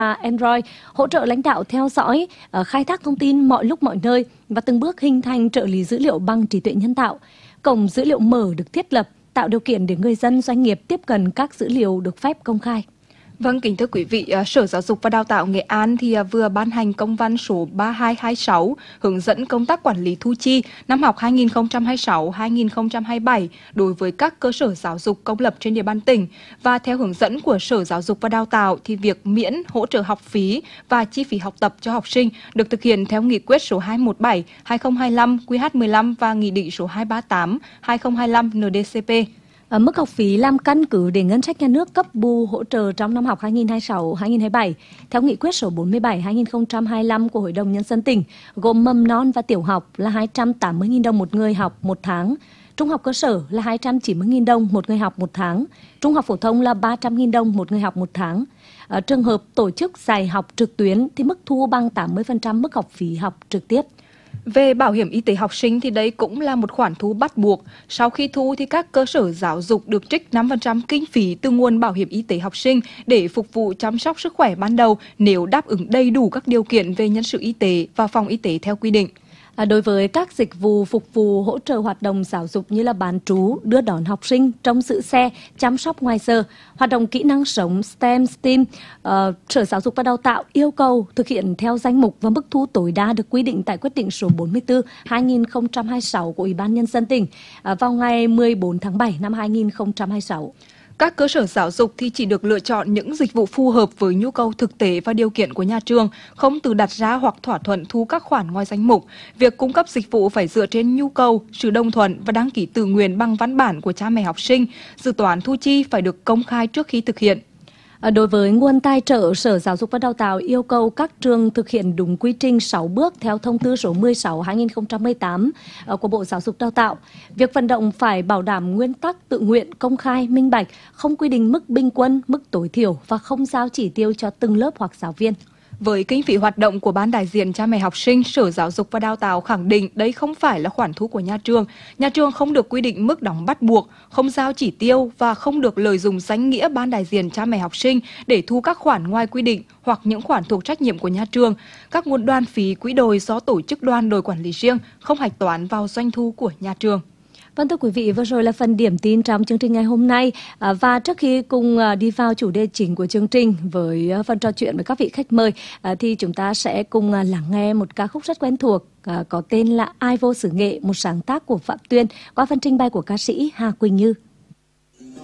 Android, hỗ trợ lãnh đạo theo dõi, khai thác thông tin mọi lúc mọi nơi và từng bước hình thành trợ lý dữ liệu bằng trí tuệ nhân tạo. Cổng dữ liệu mở được thiết lập, tạo điều kiện để người dân, doanh nghiệp tiếp cận các dữ liệu được phép công khai. Vâng, kính thưa quý vị, Sở Giáo dục và Đào tạo Nghệ An thì vừa ban hành công văn số 3226 hướng dẫn công tác quản lý thu chi năm học 2026-2027 đối với các cơ sở giáo dục công lập trên địa bàn tỉnh. Và theo hướng dẫn của Sở Giáo dục và Đào tạo thì việc miễn hỗ trợ học phí và chi phí học tập cho học sinh được thực hiện theo Nghị quyết số 217/2025 QH15 và Nghị định số 238/2025 NDCP. Mức học phí làm căn cứ để ngân sách nhà nước cấp bù hỗ trợ trong năm học 2026-2027 theo Nghị quyết số 47/2025 của Hội đồng Nhân dân tỉnh, gồm mầm non và tiểu học là 280.000 đồng một người học một tháng, trung học cơ sở là 290.000 đồng một người học một tháng, trung học phổ thông là 300.000 đồng một người học một tháng. Trường hợp tổ chức dạy học trực tuyến thì mức thu bằng 80% mức học phí học trực tiếp. Về bảo hiểm y tế học sinh thì đây cũng là một khoản thu bắt buộc. Sau khi thu thì các cơ sở giáo dục được trích 5% kinh phí từ nguồn bảo hiểm y tế học sinh để phục vụ chăm sóc sức khỏe ban đầu nếu đáp ứng đầy đủ các điều kiện về nhân sự y tế và phòng y tế theo quy định. Đối với các dịch vụ phục vụ hỗ trợ hoạt động giáo dục như là bán trú, đưa đón học sinh, trông giữ xe, chăm sóc ngoài giờ, hoạt động kỹ năng sống STEM, Sở Giáo dục và Đào tạo yêu cầu thực hiện theo danh mục và mức thu tối đa được quy định tại quyết định số 44/2026 của Ủy ban Nhân dân tỉnh vào ngày 14 tháng 7 năm 2026. Các cơ sở giáo dục thì chỉ được lựa chọn những dịch vụ phù hợp với nhu cầu thực tế và điều kiện của nhà trường, không tự đặt ra hoặc thỏa thuận thu các khoản ngoài danh mục. Việc cung cấp dịch vụ phải dựa trên nhu cầu, sự đồng thuận và đăng ký tự nguyện bằng văn bản của cha mẹ học sinh. Dự toán thu chi phải được công khai trước khi thực hiện. Đối với nguồn tài trợ, Sở Giáo dục và Đào tạo yêu cầu các trường thực hiện đúng quy trình 6 bước theo thông tư số 16/2018 của Bộ Giáo dục Đào tạo. Việc vận động phải bảo đảm nguyên tắc tự nguyện, công khai, minh bạch, không quy định mức bình quân, mức tối thiểu và không giao chỉ tiêu cho từng lớp hoặc giáo viên. Với kinh phí hoạt động của Ban đại diện cha mẹ học sinh, Sở Giáo dục và Đào tạo khẳng định đây không phải là khoản thu của nhà trường. Nhà trường không được quy định mức đóng bắt buộc, không giao chỉ tiêu và không được lợi dụng danh nghĩa Ban đại diện cha mẹ học sinh để thu các khoản ngoài quy định hoặc những khoản thuộc trách nhiệm của nhà trường. Các nguồn đoàn phí quỹ đồi do tổ chức đoàn đội quản lý riêng không hạch toán vào doanh thu của nhà trường. Vâng, thưa quý vị, vừa rồi là phần điểm tin trong chương trình ngày hôm nay. Và trước khi cùng đi vào chủ đề chính của chương trình với phần trò chuyện với các vị khách mời, thì chúng ta sẽ cùng lắng nghe một ca khúc rất quen thuộc có tên là Ai Vô Xứ Nghệ, một sáng tác của Phạm Tuyên qua phần trình bày của ca sĩ Hà Quỳnh Như.